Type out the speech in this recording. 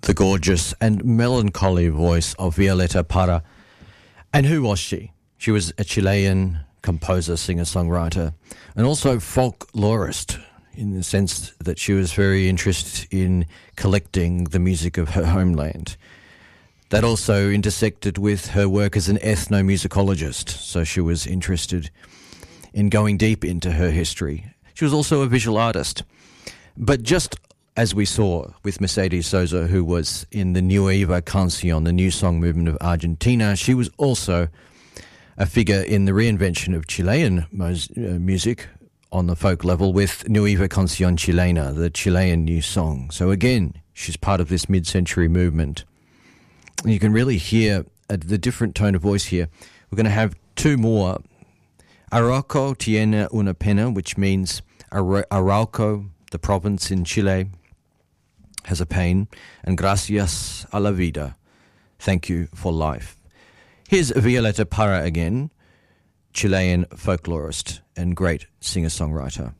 The gorgeous and melancholy voice of Violeta Parra. And who was she? She was a Chilean composer, singer-songwriter, and also folklorist, in the sense that she was very interested in collecting the music of her homeland. That also intersected with her work as an ethnomusicologist, so she was interested in going deep into her history. She was also a visual artist. But just as we saw with Mercedes Sosa, who was in the Nueva Canción, the new song movement of Argentina, she was also a figure in the reinvention of Chilean music on the folk level with Nueva Canción Chilena, the Chilean new song. So again, she's part of this mid-century movement. And you can really hear the different tone of voice here. We're going to have two more. Arauco tiene una pena, which means Arauco, the province in Chile, has a pain, and gracias a la vida, thank you for life. Here's Violeta Parra again, Chilean folklorist and great singer-songwriter.